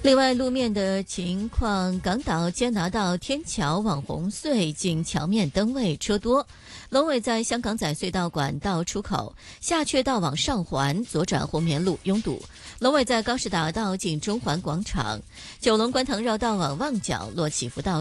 另外，路面的情况，港岛坚拿道天桥往红隧近桥面灯位车多。龙尾在香港仔隧道管道出口，下阙道往上环左转红棉路拥堵。龙尾在高士达道近中环广场，九龙观塘绕道往旺角落起福道